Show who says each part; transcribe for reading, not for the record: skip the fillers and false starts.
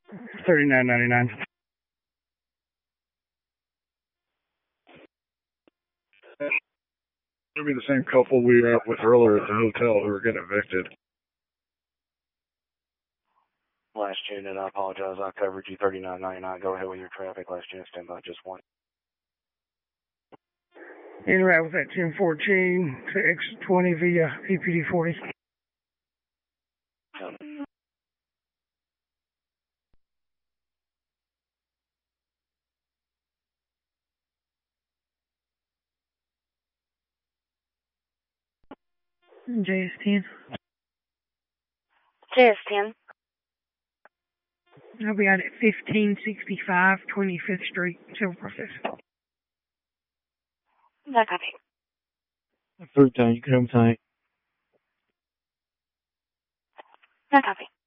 Speaker 1: $39.99. It'll be the same couple we were out with earlier at the hotel who were getting evicted.
Speaker 2: Last unit, I apologize. I covered you $39.99. Go ahead with your traffic. Last unit, stand by just one.
Speaker 1: En route with that 1014 to exit 20 via EPD 40. JS10.
Speaker 3: JS10.
Speaker 1: I'll be out at 1565 25th Street, civil process.
Speaker 3: No copy.
Speaker 4: Fruit tank, home tank.
Speaker 3: No copy.